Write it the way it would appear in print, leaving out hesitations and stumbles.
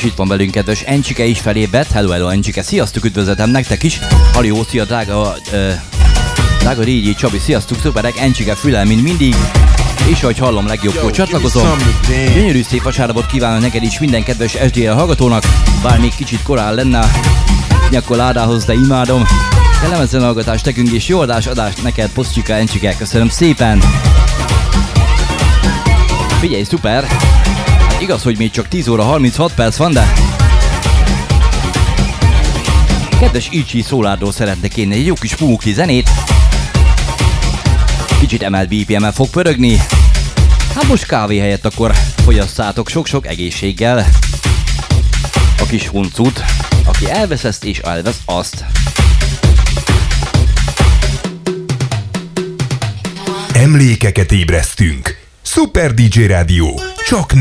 És itt van velünk kedves Encsike is felébredt. Hello Encsike, sziasztok, üdvözletem nektek is. Halló, szia drága Régyi Csabi, sziasztok, szuperek, Encsike fülel, mint mindig. És ahogy hallom, legjobbkor csatlakozom. Gyönyörű szép vasárnapot kívánok neked is, minden kedves SDL hallgatónak. Bár még kicsit korán lenne, nyakol ádához, de imádom. Kellemetlen hallgatást nekünk és jó adást neked, Poszcsika Encsike, köszönöm szépen. Figyelj, szuper. Hát igaz, hogy még csak 10 óra 36 perc van, de kedves Icsi Szólárdól szeretnék kérni egy jó kis pumukli zenét. Kicsit emelt BPM-el fog pörögni. Hát most kávé helyett akkor fogyasszátok sok-sok egészséggel a kis huncut, aki elvesz ezt és elvesz azt. Emlékeket ébresztünk. Super DJ Rádió. Csak